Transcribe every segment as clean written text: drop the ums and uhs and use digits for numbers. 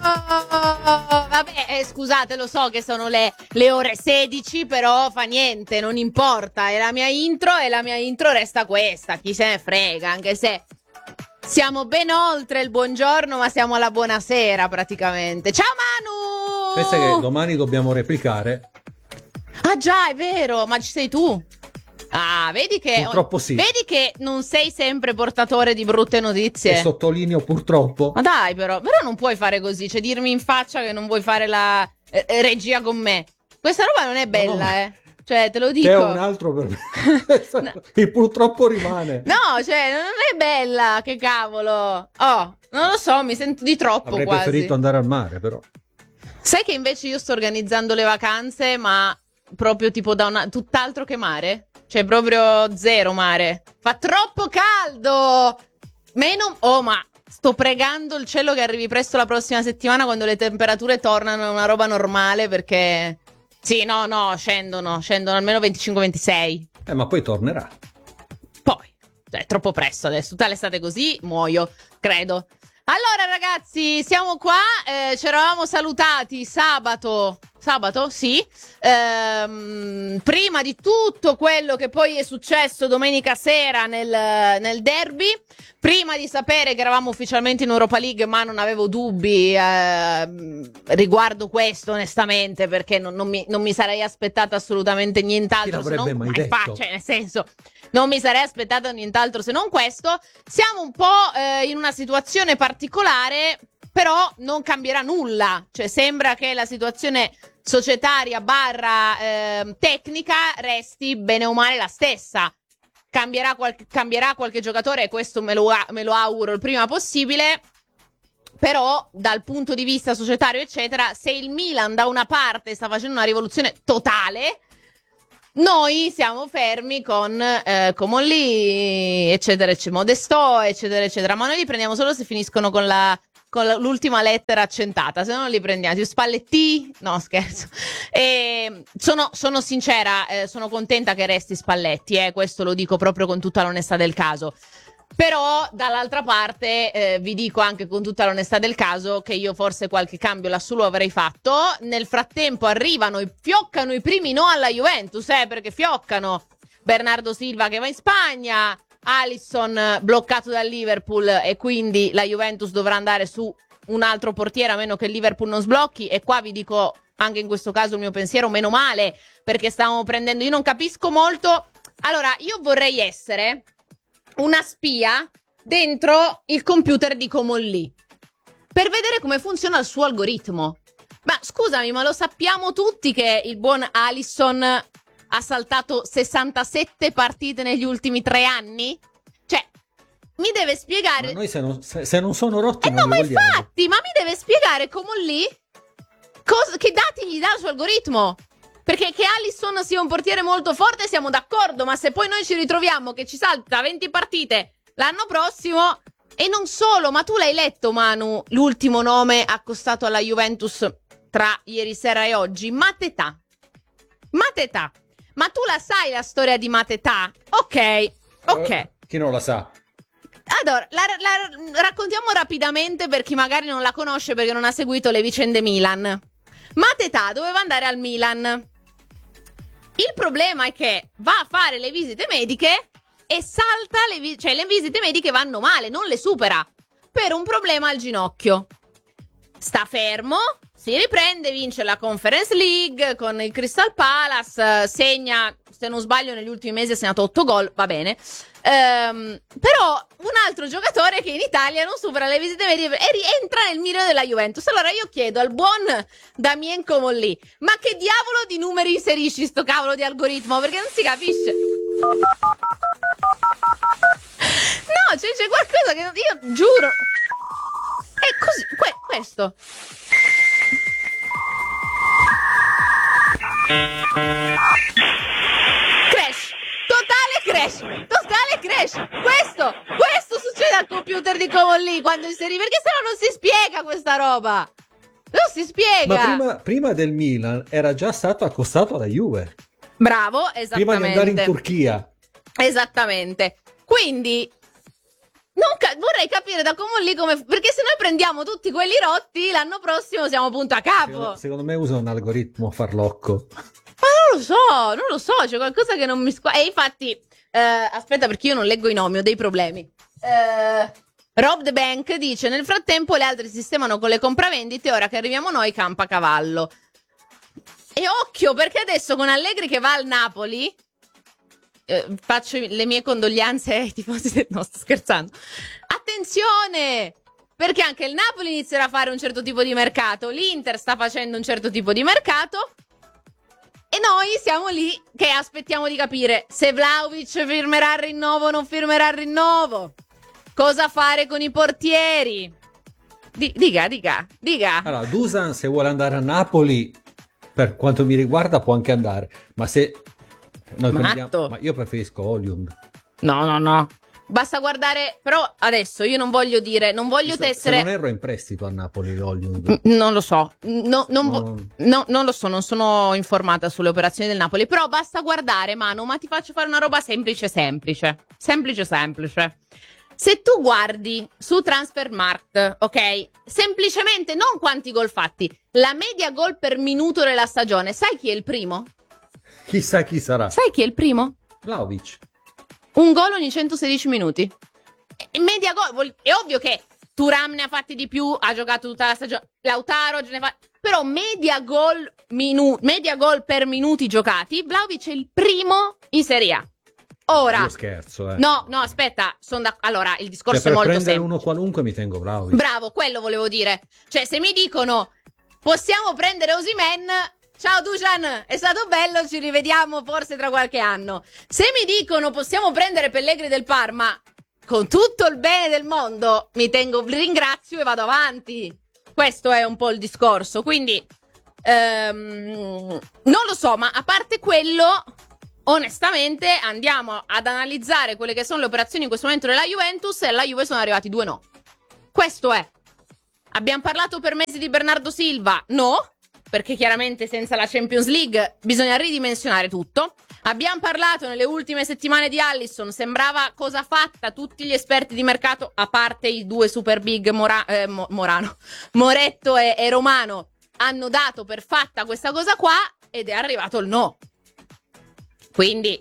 Vabbè, scusate, lo so che sono le ore 16, però fa niente, non importa, è la mia intro e la mia intro resta questa, chi se ne frega, anche se siamo ben oltre il buongiorno, ma siamo alla buonasera praticamente. Ciao Manu! Pensa che domani dobbiamo replicare. Ah già, è vero, ma ci sei tu? Ah, vedi che Purtroppo sì. Vedi che non sei sempre portatore di brutte notizie. E sottolineo purtroppo. Ma dai, però non puoi fare così, cioè dirmi in faccia che non vuoi fare la regia con me. Questa roba non è bella, Cioè, te lo dico. C'è un altro per me. No. Che purtroppo rimane. No, cioè, non è bella, che cavolo. Oh, non lo so, mi sento di troppo Avrei quasi. preferito andare al mare, però. Sai che invece io sto organizzando le vacanze, ma proprio tipo da tutt'altro che mare? Cioè, proprio zero mare. Fa troppo caldo! Oh, ma sto pregando il cielo che arrivi presto la prossima settimana quando le temperature tornano a una roba normale, perché... Sì, no, scendono almeno 25-26. Ma poi tornerà. Poi, cioè, è troppo presto adesso, tutta l'estate così, muoio, credo. Allora ragazzi, siamo qua, ci eravamo salutati sabato, sì, prima di tutto quello che poi è successo domenica sera nel derby, prima di sapere che eravamo ufficialmente in Europa League, ma non avevo dubbi riguardo questo onestamente, perché non mi sarei aspettata assolutamente nient'altro. Chi l'avrebbe mai detto? Cioè, nel senso... Non mi sarei aspettata nient'altro se non questo. Siamo un po' in una situazione particolare, però non cambierà nulla. Cioè, sembra che la situazione societaria / tecnica resti bene o male la stessa. Cambierà qualche giocatore, e questo me lo auguro il prima possibile. Però, dal punto di vista societario, eccetera, se il Milan da una parte sta facendo una rivoluzione totale... Noi siamo fermi con Comolli, eccetera, eccetera, Modesto, eccetera, eccetera. Ma noi li prendiamo solo se finiscono con l'ultima lettera accentata. Se no non li prendiamo. Spalletti? No, scherzo. Sono sincera, sono contenta che resti Spalletti. Questo lo dico proprio con tutta l'onestà del caso. Però dall'altra parte vi dico anche con tutta l'onestà del caso che io forse qualche cambio lassù lo avrei fatto. Nel frattempo fioccano i primi no alla Juventus, perché fioccano Bernardo Silva che va in Spagna, Alisson bloccato dal Liverpool e quindi la Juventus dovrà andare su un altro portiere a meno che il Liverpool non sblocchi. E qua vi dico anche in questo caso il mio pensiero, meno male, perché stavamo prendendo, io non capisco molto. Allora, io vorrei essere una spia dentro il computer di Comolli per vedere come funziona il suo algoritmo. Ma scusami, ma lo sappiamo tutti che il buon Alisson ha saltato 67 partite negli ultimi 3 anni? Cioè, mi deve spiegare... Ma noi se non sono rotti non no, li ma vogliamo. infatti, ma mi deve spiegare Comolli che dati gli dà il suo algoritmo. Perché che Alisson sia un portiere molto forte siamo d'accordo, ma se poi noi ci ritroviamo che ci salta 20 partite l'anno prossimo... E non solo, ma tu l'hai letto, Manu, l'ultimo nome accostato alla Juventus tra ieri sera e oggi? Mateta. Ma tu la sai la storia di Mateta? Ok. Chi non la sa? Allora, la raccontiamo rapidamente per chi magari non la conosce perché non ha seguito le vicende Milan. Mateta doveva andare al Milan. Il problema è che va a fare le visite mediche e salta le visite mediche vanno male, non le supera per un problema al ginocchio. Sta fermo, si riprende, vince la Conference League con il Crystal Palace, segna, se non sbaglio negli ultimi mesi ha segnato 8 gol, va bene. Però un altro giocatore che in Italia non supera le visite mediche e rientra nel mirino della Juventus. Allora io chiedo al buon Damien Comolli, ma che diavolo di numeri inserisci sto cavolo di algoritmo? Perché non si capisce. No, c'è qualcosa che io giuro. È così, questo. Totale crash. Questo succede al computer di Comolli quando inserì, perché sennò non si spiega questa roba. Non si spiega. Ma prima del Milan era già stato accostato alla Juve. Bravo, esattamente. Prima di andare in Turchia. Esattamente. Quindi Vorrei capire da Comolli come, perché se noi prendiamo tutti quelli rotti, l'anno prossimo siamo punto a capo. Secondo me usa un algoritmo farlocco. Ma non lo so, c'è qualcosa che non mi E infatti, aspetta, perché io non leggo i nomi, ho dei problemi. Rob the Bank dice: nel frattempo le altre sistemano con le compravendite, ora che arriviamo noi campa cavallo. E occhio, perché adesso con Allegri che va al Napoli, faccio le mie condoglianze ai tifosi no, sto scherzando. Attenzione, perché anche il Napoli inizierà a fare un certo tipo di mercato, l'Inter sta facendo un certo tipo di mercato e noi siamo lì che aspettiamo di capire se Vlahovic firmerà il rinnovo o non firmerà il rinnovo, cosa fare con i portieri. Dica. Allora, Dusan se vuole andare a Napoli, per quanto mi riguarda può anche andare, ma se noi prendiamo, ma io preferisco Højlund. No. Basta guardare, però adesso io non voglio dire, non voglio tessere. Se non erro in prestito a Napoli Højlund. Non lo so, non lo so, non sono informata sulle operazioni del Napoli, però basta guardare, Manu, ma ti faccio fare una roba semplice. Se tu guardi su Transfermarkt, ok, semplicemente non quanti gol fatti, la media gol per minuto della stagione, sai chi è il primo? Chissà chi sarà. Sai chi è il primo? Vlahovic. Un gol ogni 116 minuti. Media gol. È ovvio che Thuram ne ha fatti di più, ha giocato tutta la stagione. Lautaro ne fa. Però media gol per minuti giocati. Vlahovic è il primo in Serie A. Ora. Io scherzo, No, aspetta. Allora, il discorso cioè, è molto semplice. Per prendere semplice. uno qualunque mi tengo Vlahovic. Bravo, quello volevo dire. Cioè, se mi dicono possiamo prendere Osimhen. Ciao Dusan, è stato bello, ci rivediamo forse tra qualche anno. Se mi dicono possiamo prendere Pellegrini del Parma, con tutto il bene del mondo, ringrazio e vado avanti. Questo è un po' il discorso, quindi non lo so, ma a parte quello, onestamente andiamo ad analizzare quelle che sono le operazioni in questo momento della Juventus e alla Juve sono arrivati 2 no. Questo è. Abbiamo parlato per mesi di Bernardo Silva? No. Perché chiaramente senza la Champions League bisogna ridimensionare tutto. Abbiamo parlato nelle ultime settimane di Alisson, sembrava cosa fatta, tutti gli esperti di mercato, a parte i due super big Moretto e Romano, hanno dato per fatta questa cosa qua ed è arrivato il no. Quindi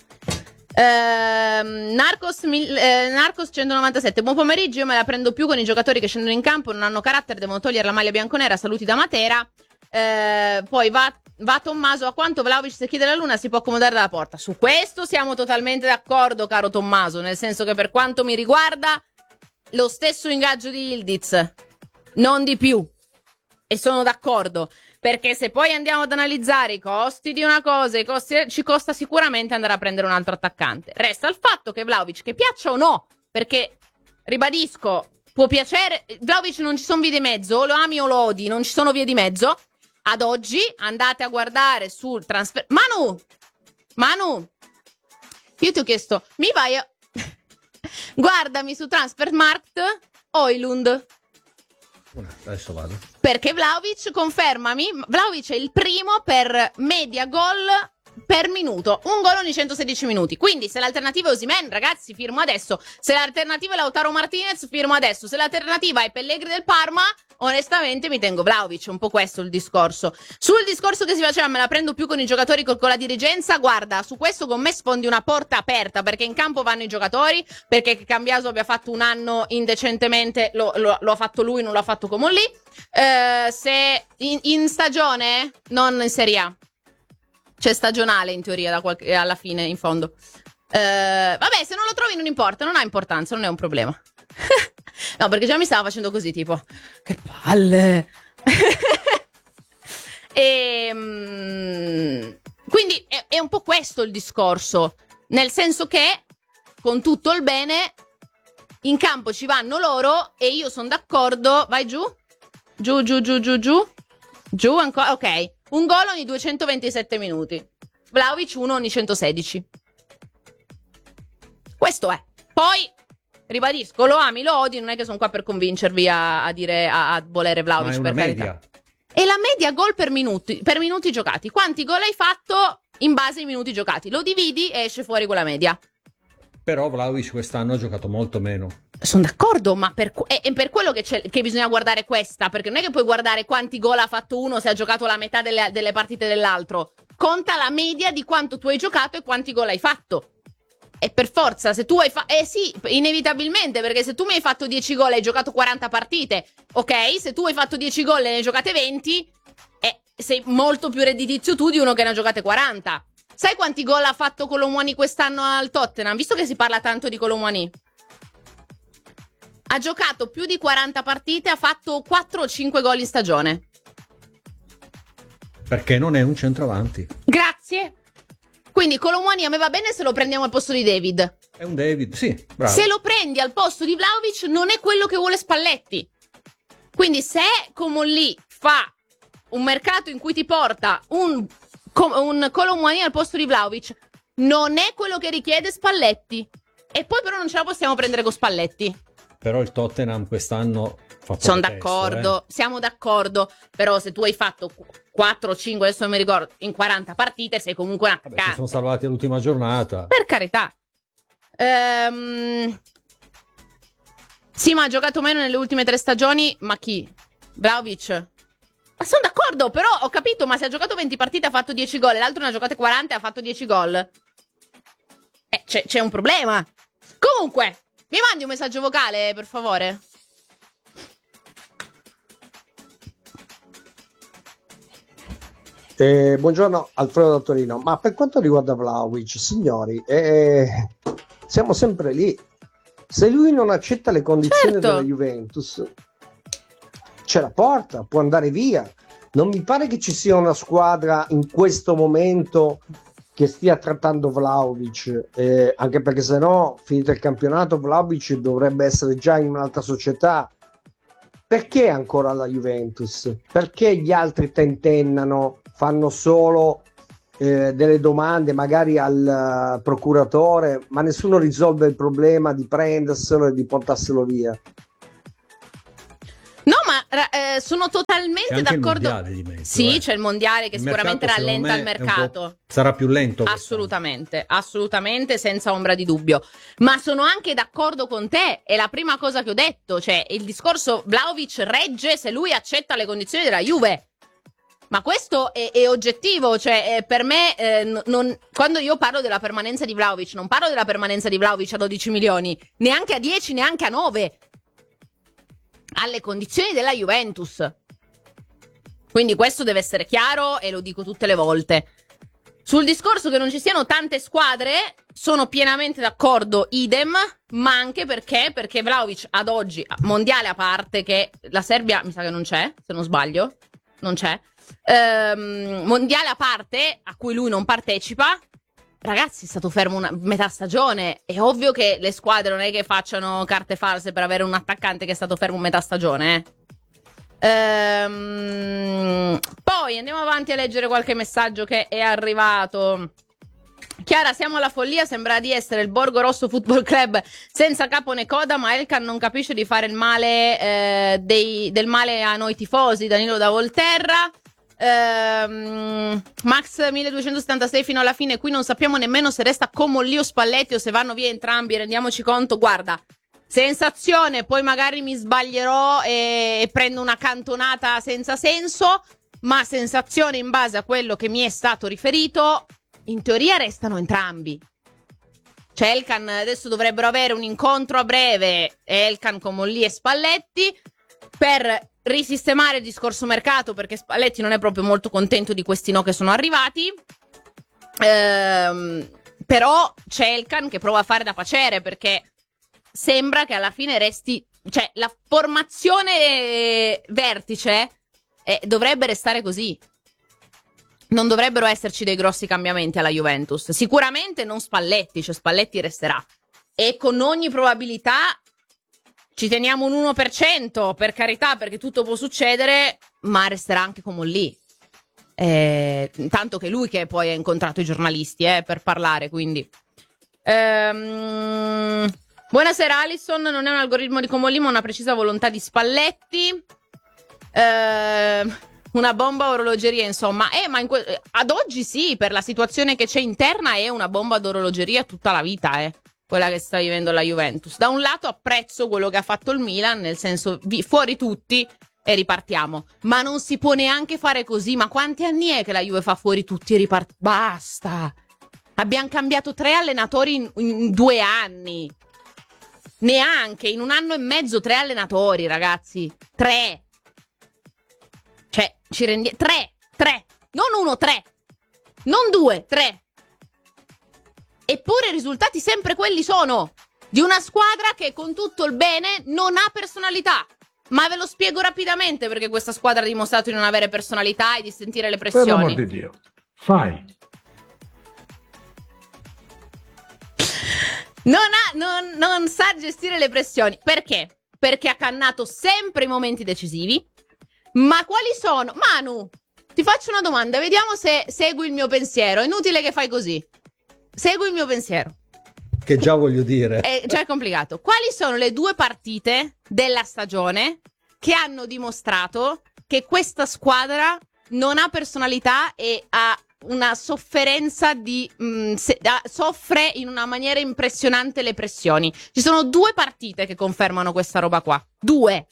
Narcos 197, buon pomeriggio, io me la prendo più con i giocatori che scendono in campo, non hanno carattere, devono togliere la maglia bianconera, saluti da Matera. Poi va Tommaso, a quanto Vlahovic se chiede la luna si può accomodare dalla porta. Su questo siamo totalmente d'accordo, caro Tommaso, nel senso che per quanto mi riguarda lo stesso ingaggio di Yildiz, non di più, e sono d'accordo, perché se poi andiamo ad analizzare i costi di una cosa, ci costa sicuramente andare a prendere un altro attaccante. Resta il fatto che Vlahovic, che piaccia o no, perché ribadisco, può piacere, Vlahovic non ci sono vie di mezzo, o lo ami o lo odi, non ci sono vie di mezzo. Ad oggi andate a guardare sul transfer. Manu, io ti ho chiesto, mi vai a guardami su Transfermarkt Højlund. Adesso vado. Perché Vlahovic, confermami, Vlahovic è il primo per media gol per minuto, un gol ogni 116 minuti. Quindi se l'alternativa è Osimhen, ragazzi, firmo adesso. Se l'alternativa è Lautaro Martinez, firmo adesso. Se l'alternativa è Pellegrini del Parma, onestamente mi tengo Vlahovic. Un po' questo il discorso. Sul discorso che si faceva, me la prendo più con i giocatori con la dirigenza. Guarda, su questo con me sfondi una porta aperta, perché in campo vanno i giocatori, perché Cambiaso abbia fatto un anno indecentemente, lo ha fatto lui, non l'ha fatto Comolli. Se in stagione, non in Serie A. C'è stagionale in teoria alla fine, in fondo. Vabbè, se non lo trovi non importa, non ha importanza, non è un problema. No, perché già mi stava facendo così, tipo, che palle. Quindi è un po' questo il discorso, nel senso che, con tutto il bene, in campo ci vanno loro e io sono d'accordo. Vai giù. Giù ancora, ok. Un gol ogni 227 minuti. Vlahovic 1 ogni 116. Questo è. Poi, ribadisco, lo ami, lo odi, non è che sono qua per convincervi a dire a volere Vlahovic, per media. carità. E la media gol per minuti giocati. Quanti gol hai fatto in base ai minuti giocati? Lo dividi e esce fuori quella media. Però Vlahovic quest'anno ha giocato molto meno. Sono d'accordo, ma è per quello che bisogna guardare questa, perché non è che puoi guardare quanti gol ha fatto uno se ha giocato la metà delle partite dell'altro. Conta la media di quanto tu hai giocato e quanti gol hai fatto. E per forza, se tu hai fatto... sì, inevitabilmente, perché se tu mi hai fatto 10 gol e hai giocato 40 partite, ok? Se tu hai fatto 10 gol e ne hai giocate 20, sei molto più redditizio tu di uno che ne ha giocate 40. Sai quanti gol ha fatto Kolo Muani quest'anno al Tottenham? Visto che si parla tanto di Kolo Muani. Ha giocato più di 40 partite, ha fatto 4 o 5 gol in stagione. Perché non è un centravanti. Grazie. Quindi Kolo Muani a me va bene se lo prendiamo al posto di David. È un David, sì, bravo. Se lo prendi al posto di Vlahovic non è quello che vuole Spalletti. Quindi se Comolli fa un mercato in cui ti porta un Kolo Muani al posto di Vlahovic, non è quello che richiede Spalletti. E poi però non ce la possiamo prendere con Spalletti. Però il Tottenham quest'anno fa sono d'accordo, siamo d'accordo. Però se tu hai fatto 4 o 5, adesso non mi ricordo, in 40 partite sei comunque un attaccante. Si sono salvati all'ultima giornata. Per carità. Sì, ma ha giocato meno nelle ultime 3 stagioni. Ma chi? Vlahovic? Ma sono d'accordo, però ho capito, ma se ha giocato 20 partite ha fatto 10 gol e l'altro ne ha giocate 40 e ha fatto 10 gol. C'è un problema. Comunque, mi mandi un messaggio vocale, per favore? Buongiorno, Alfredo da Torino. Ma per quanto riguarda Vlahovic, signori, siamo sempre lì. Se lui non accetta le condizioni della Juventus, ce la porta, può andare via. Non mi pare che ci sia una squadra in questo momento che stia trattando Vlahovic, anche perché sennò, finito il campionato, Vlahovic dovrebbe essere già in un'altra società. Perché ancora la Juventus? Perché gli altri tentennano, fanno solo delle domande magari al procuratore, ma nessuno risolve il problema di prenderselo e di portarselo via? No, ma sono totalmente d'accordo. C'è il mondiale di mezzo, sì, c'è il mondiale che sicuramente rallenta il mercato. Sarà più lento. Assolutamente, senza ombra di dubbio. Ma sono anche d'accordo con te. È la prima cosa che ho detto. Cioè, il discorso Vlahovic regge se lui accetta le condizioni della Juve. Ma questo è oggettivo. Cioè, per me, quando io parlo della permanenza di Vlahovic, non parlo della permanenza di Vlahovic a 12 milioni, neanche a 10, neanche a 9. Alle condizioni della Juventus. Quindi questo deve essere chiaro e lo dico tutte le volte. Sul discorso che non ci siano tante squadre sono pienamente d'accordo, idem, ma anche perché Vlahovic ad oggi, mondiale a parte, che la Serbia mi sa che non c'è, se non sbaglio, non c'è, mondiale a parte a cui lui non partecipa. Ragazzi, è stato fermo una metà stagione. È ovvio che le squadre non è che facciano carte false per avere un attaccante che è stato fermo metà stagione. Poi andiamo avanti a leggere qualche messaggio che è arrivato. Chiara, siamo alla follia. Sembra di essere il Borgo Rosso Football Club senza capo né coda, ma Elkan non capisce di fare il male del male a noi tifosi. Danilo da Volterra. Max 1276 fino alla fine. Qui non sappiamo nemmeno se resta Comolli o Spalletti o se vanno via entrambi. Rendiamoci conto. Guarda, sensazione, poi magari mi sbaglierò e prendo una cantonata senza senso, ma sensazione in base a quello che mi è stato riferito, in teoria restano entrambi. Cioè Elkan adesso dovrebbero avere un incontro a breve, Elkan, Comolli e Spalletti, per risistemare il discorso mercato, perché Spalletti non è proprio molto contento di questi no che sono arrivati. Però c'è Elkan che prova a fare da paciere, perché sembra che alla fine resti, cioè la formazione vertice dovrebbe restare così. Non dovrebbero esserci dei grossi cambiamenti alla Juventus. Sicuramente non Spalletti, cioè Spalletti resterà. E con ogni probabilità ci teniamo un 1%, per carità, perché tutto può succedere, ma resterà anche come lì. Tanto che lui che poi ha incontrato i giornalisti per parlare, quindi. Buonasera Alisson, non è un algoritmo di Comolli, ma una precisa volontà di Spalletti. Una bomba a orologeria, insomma. Ma ad oggi sì, per la situazione che c'è interna è una bomba ad orologeria tutta la vita, quella che sta vivendo la Juventus. Da un lato apprezzo quello che ha fatto il Milan, nel senso fuori tutti e ripartiamo, ma non si può neanche fare così. Ma quanti anni è che la Juve fa fuori tutti e riparte? Basta, abbiamo cambiato 3 allenatori in 2 anni, neanche in 1 anno e mezzo 3 allenatori, ragazzi, 3, cioè ci rendiamo 3, non 1, 3, non 2, 3. Eppure i risultati sempre quelli sono, di una squadra che con tutto il bene non ha personalità. Ma ve lo spiego rapidamente perché questa squadra ha dimostrato di non avere personalità e di sentire le pressioni. Per l'amor di Dio, fai. Non sa gestire le pressioni. Perché? Perché ha cannato sempre i momenti decisivi. Ma quali sono? Manu, ti faccio una domanda, vediamo se segui il mio pensiero. È inutile che fai così. Segui il mio pensiero. Che già voglio dire. È già complicato. Quali sono le 2 partite della stagione che hanno dimostrato che questa squadra non ha personalità e ha una sofferenza soffre in una maniera impressionante le pressioni? Ci sono 2 partite che confermano questa roba qua. 2.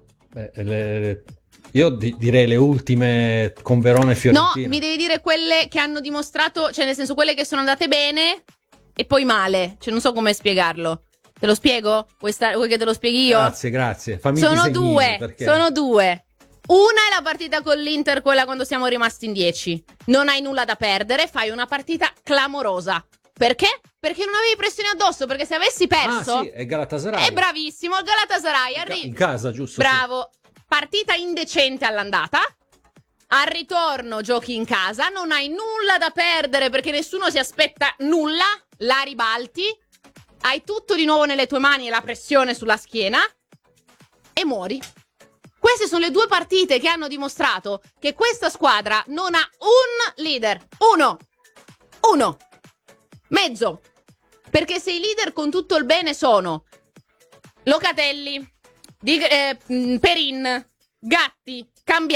Io direi le ultime con Verona e Fiorentina. No, mi devi dire quelle che hanno dimostrato, cioè nel senso quelle che sono andate bene e poi male. Cioè non so come spiegarlo. Te lo spiego? Vuoi che te lo spieghi io? Grazie. Fammi sono disegnino, 2, sono 2. Una è la partita con l'Inter, quella quando siamo rimasti in 10. Non hai nulla da perdere, fai una partita clamorosa. Perché? Perché non avevi pressione addosso, perché se avessi perso... sì, è Galatasaray. È bravissimo, il Galatasaray. In casa, giusto? Bravo. Sì. Partita indecente all'andata. Al ritorno giochi in casa, non hai nulla da perdere perché nessuno si aspetta nulla, la ribalti, hai tutto di nuovo nelle tue mani e la pressione sulla schiena e muori. Queste sono le 2 partite che hanno dimostrato che questa squadra non ha un leader. Uno. Mezzo. Perché se i leader con tutto il bene sono Locatelli, Perin, Gatti, Cambiaso,